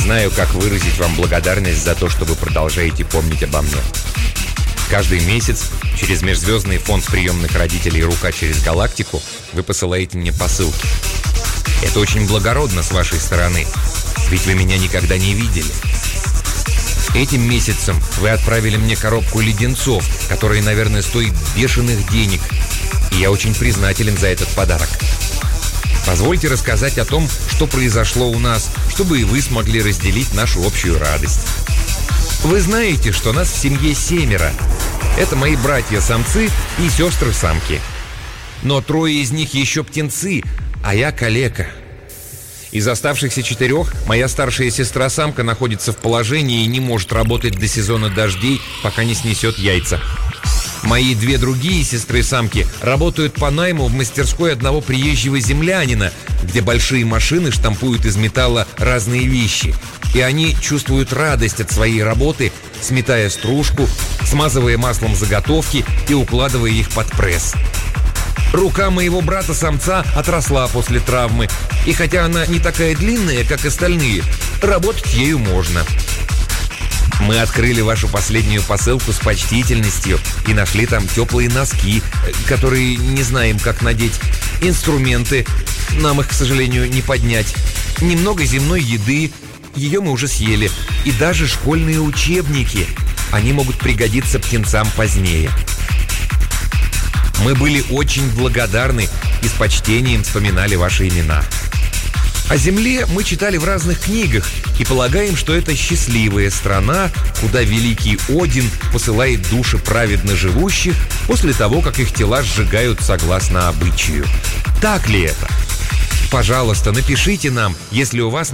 знаю, как выразить вам благодарность за то, что вы продолжаете помнить обо мне. Каждый месяц через межзвездный фонд приемных родителей «Рука через галактику» вы посылаете мне посылки. Это очень благородно с вашей стороны, ведь вы меня никогда не видели. Этим месяцем вы отправили мне коробку леденцов, которые, наверное, стоят бешеных денег, и я очень признателен за этот подарок. Позвольте рассказать о том, что произошло у нас, чтобы и вы смогли разделить нашу общую радость. Вы знаете, что нас в семье 7. Это мои братья-самцы и сестры-самки. Но 3 из них еще птенцы, а я калека. Из оставшихся 4 моя старшая сестра-самка находится в положении и не может работать до сезона дождей, пока не снесет яйца. Мои 2 другие сестры-самки работают по найму в мастерской одного приезжего землянина, где большие машины штампуют из металла разные вещи. И они чувствуют радость от своей работы, сметая стружку, смазывая маслом заготовки и укладывая их под пресс. Рука моего брата-самца отросла после травмы, и хотя она не такая длинная, как остальные, работать ею можно. Мы открыли вашу последнюю посылку с почтительностью и нашли там теплые носки, которые не знаем, как надеть, инструменты, нам их, к сожалению, не поднять, немного земной еды, ее мы уже съели, и даже школьные учебники. Они могут пригодиться птенцам позднее. Мы были очень благодарны и с почтением вспоминали ваши имена. О Земле мы читали в разных книгах и полагаем, что это счастливая страна, куда великий Один посылает души праведно живущих после того, как их тела сжигают согласно обычаю. Так ли это? Пожалуйста, напишите нам, если у вас